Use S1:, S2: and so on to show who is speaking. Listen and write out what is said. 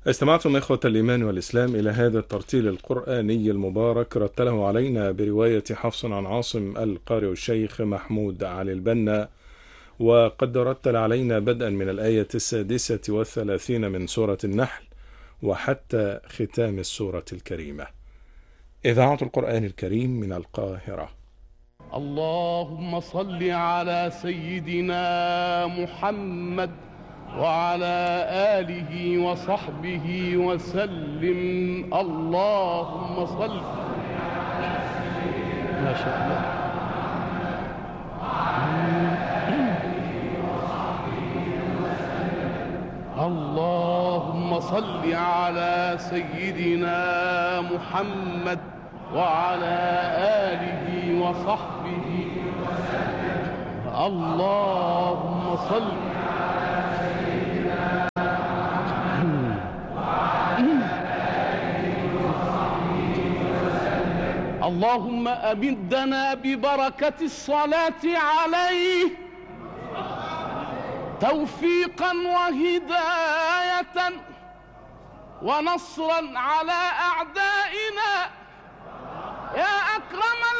S1: استمعتم إخوة الإيمان والإسلام إلى هذا الترتيل القرآني المبارك رتله علينا برواية حفص عن عاصم القارئ الشيخ محمود علي البنا، وقد رتل علينا بدءا من الآية 36 من سورة النحل وحتى ختام السورة الكريمة. إذاعة القرآن الكريم من القاهرة.
S2: اللهم صل على سيدنا محمد وعلى آله وصحبه وسلم. اللهم صل ما شاء الله. اللهم صل على سيدنا محمد وعلى آله وصحبه وسلم. اللهم صل اللهم أمدنا ببركة الصلاة عليه توفيقا وهداية ونصرا على أعدائنا يا أكرم